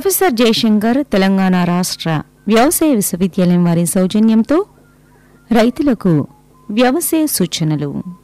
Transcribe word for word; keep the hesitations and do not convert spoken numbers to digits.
Professor Jayashankar Telangana రాష్ట్ర వ్యవసాయ విశ్వవిద్యాలయం వారి సౌజన్యంతో రైతులకు వ్యవసాయ సూచనలు.